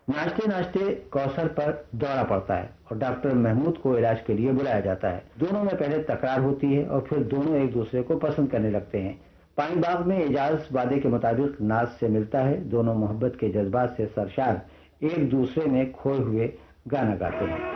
नाचते नाचते कौसर पर दौड़ा पड़ता है और डॉक्टर महमूद को इलाज के लिए बुलाया जाता है। दोनों में पहले तकरार होती है और फिर दोनों एक दूसरे को पसंद करने लगते हैं। पानी बाग में एजाज वादे के मुताबिक नाज से मिलता है। दोनों मोहब्बत के जज्बात से सरशार एक दूसरे में खोए हुए गाना गाते हैं।